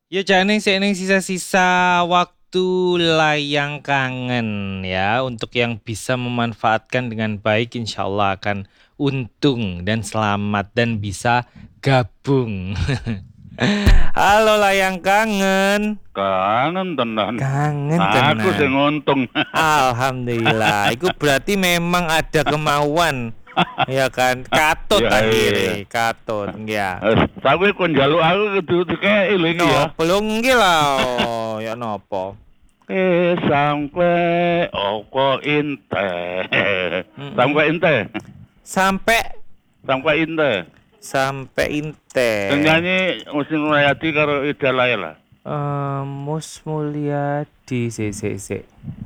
Ya jangan ning sisa-sisa waktu layang kangen ya untuk yang bisa memanfaatkan dengan baik insya Allah akan untung dan selamat dan bisa gabung. Halo layang kangen. Kangen tenan. Kangen Aku sing tenan. untung. Alhamdulillah. Itu berarti memang ada kemauan. Ya kan, katut Ya tak iya. kiri, katut ya. Tapi kon njaluk aku kudu dikei lho iki ya. No, belum lah. Ya nopo. Sampai oko inte. Mm-mm. Sampai inte. Sampai Sampai inte. sampai inte. Sing nyanyi Usin Nurayati karo Ida Laila. Mus Mulyadi si.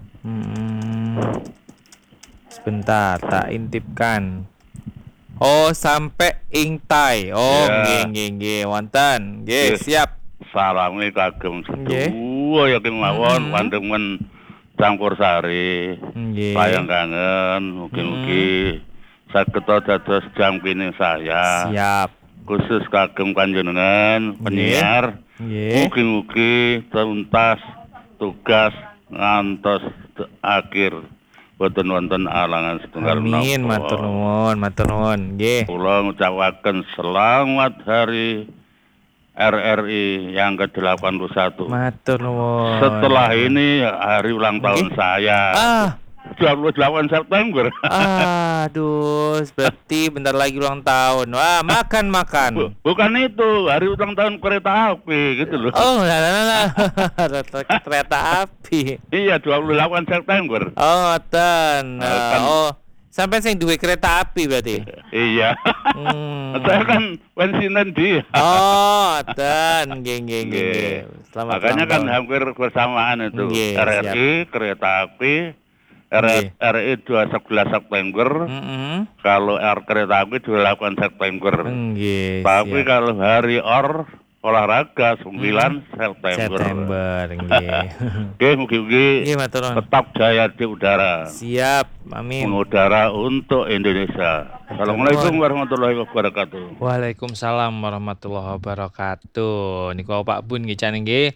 Sebentar, tak intipkan. Oh, sampai ingtai. Oh, Ya. nggih, wonten. Nggih, siap. Salame kagem Nggih. sedoyo ya kemawon pandemen campur sari. Nggih. Layang kangen, mugi-mugi saged dados jangkine saya. Siap. Khusus kagem panjenengan penyiar. Nggih. Mugi-mugi tuntas tugas ngantos akhir. Boten wonten alangan setunggal Amin, matur nuwun. Nggih. Kula ngucapaken selamat hari RRI yang ke-81. Matur nuwun. Setelah ini hari ulang tahun saya. 28 September. Aduh, berarti bentar lagi ulang tahun. Wah, makan. Bukan itu, hari ulang tahun kereta api gitu loh. Oh, lah. Kereta api. Iya, 28 September. Oh, ngoten. Kan. Oh, sampai sing duwe kereta api berarti. Iya. Saya kan pensiunan dia. Oh, ngoten. Nggih. Selamat. Makanya kan hampir bersamaan itu. RRI kereta api. RRI 11 September. Kalau kereta api 28 September. Tapi kalau hari olahraga 9 September. Oke, mugi-mugi tetap jaya di udara. Siap, amin. Mengudara untuk Indonesia. Assalamualaikum warahmatullahi wabarakatuh. Waalaikumsalam warahmatullahi wabarakatuh. Niku Pak Bun nggih.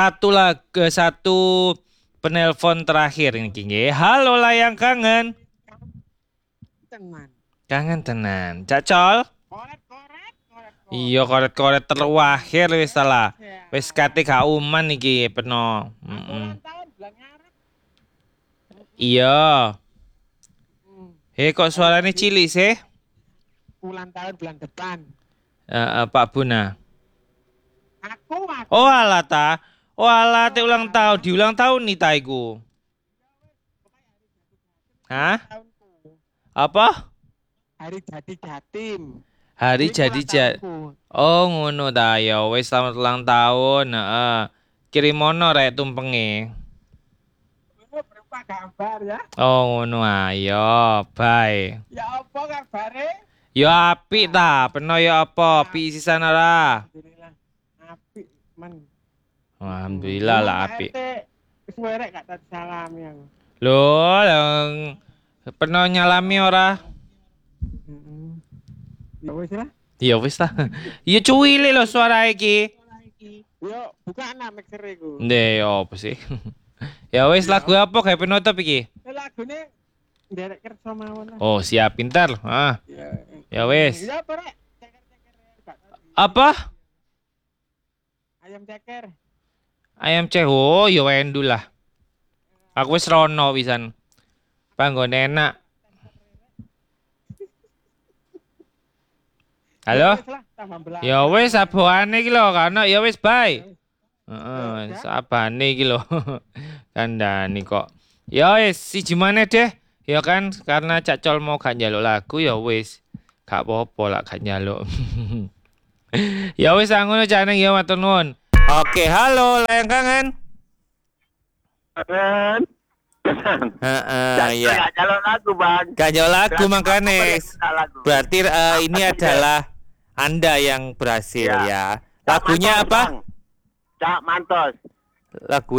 Satu penelpon terakhir ini nggih. Halo layang kangen. Kangen tenan. Cacol? Iya, koret terakhir wis salah. Wis kate gak uman iki peno. Iya. Kok suaranya cilik sih? Ulang tahun bulan depan. Pak Buna. Aku. Oh alah ta. Oh alah te ulang tahun, diulang tahun nih ta iku. Hah? Apa? Hari jadi Jatim. Hari jadi Oh ngono ta ya wis selamat ulang tahun. Kirimono rek tumpenge. Berupa gambar ya. Oh ngono ayo, bye. Ya apa kabare? Ya apik ta, peno ya apa? Pi sisan ora? Alhamdulillah. Apik, men. Alhamdulillah lah apik. Wis werek gak tak salami aku. Lho, peno nyalami ora? Ya wis lah. Ya wis ta. Ya cuwile lho suara iki. Yo, buka anak mixer iku. Ndek opo sih? Ya wis lagu apa gawe penutup iki? Lagune nderek kerja mawon lah. Oh, siap pintar. Ya wis. Ya apa rek? Ceker. Apa? Ayam ceker. Ayam ceho, ya wendu lah. Aku wis rono pisan. Panggone enak. Halo? Ya wis sabane iki lho, karena ya wis bye. Sabane iki lho. Kandhani kok. Ya wis siji maneh deh. Ya kan karena Cak Col mau gak njaluk lagu ya wis. Gak apa-apa lah gak njaluk. Ya wis ngono Cak Neng ya matur nuwun. Oke, halo layang kangen. Kangen. Iya. Gak njaluk lagu, Bang. Gak njaluk lagu makane. Berarti ini adalah Anda yang berhasil ya. Lagunya apa? Cak Mantos. Lagu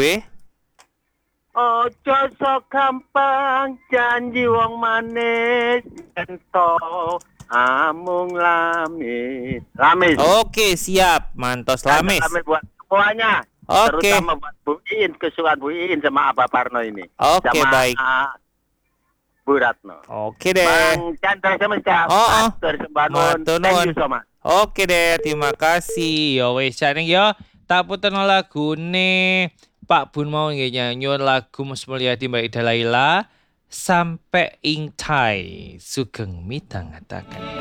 Ojo sok gampang janji wong manis ento amung lamis. Oke, siap. Mantos lamis. Lamis buat semuanya. Oke. Terutama buat Bu Iin, kesukaan Bu Iin sama Abah Parno ini. Oke, sama, baik. Bu Ratno. Oke deh. Bang Chandra Semesta. Oh, Tersembangun. matur Thank nuwun. you so much. Oke deh, terima kasih. Yo wis jaring yo tak puterno lagune Pak Bun mau nggih nyanyun lagu Mus Mulyadi Mbak Ida Laila sampai ing Thai Sugeng mitangataken.